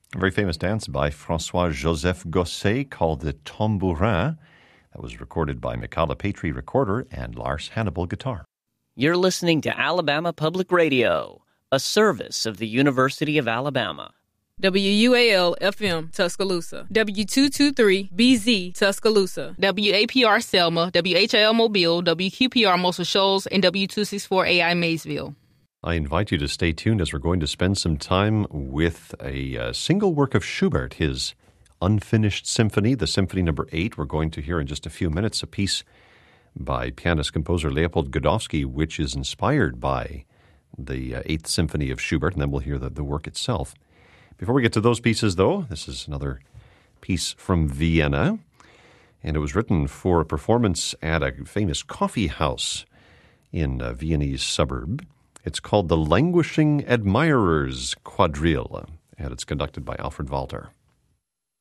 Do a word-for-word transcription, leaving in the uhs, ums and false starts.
A very famous dance by François-Joseph Gosset called the Tambourin. That was recorded by Mikala Petri recorder and Lars Hannibal guitar. You're listening to Alabama Public Radio, a service of the University of Alabama. W U A L F M Tuscaloosa, W two twenty-three B Z Tuscaloosa, W A P R Selma, W H I L Mobile, W Q P R Muscle Shoals, and W two sixty-four A I Maysville. I invite you to stay tuned as we're going to spend some time with a uh, single work of Schubert, his Unfinished Symphony, the Symphony Number eight. We're going to hear in just a few minutes a piece by pianist-composer Leopold Godowsky, which is inspired by the uh, Eighth Symphony of Schubert, and then we'll hear the, the work itself. Before we get to those pieces, though, this is another piece from Vienna, and it was written for a performance at a famous coffee house in a Viennese suburb. It's called the Languishing Admirers Quadrille, and it's conducted by Alfred Walter.